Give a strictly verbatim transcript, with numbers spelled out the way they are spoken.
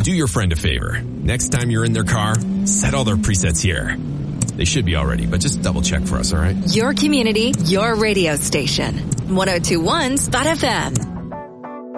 do your friend a favor. Next time you're in their car, set all their presets here. They should be already, but just double check for us, all right? Your community, your radio station. one oh two point one Spot F M.